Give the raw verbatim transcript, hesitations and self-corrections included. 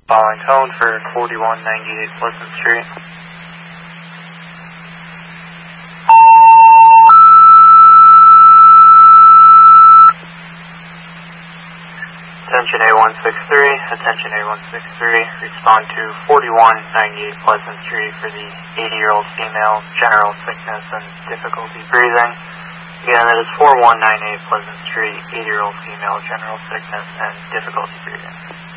Following tone for forty-one ninety-eight Pleasant Street. Attention A one six three, attention A one six three, respond to forty-one ninety-eight Pleasant Street for the eighty-year-old female, general sickness and difficulty breathing. Again, that is four one nine eight Pleasant Street, eighty-year-old female, general sickness and difficulty breathing.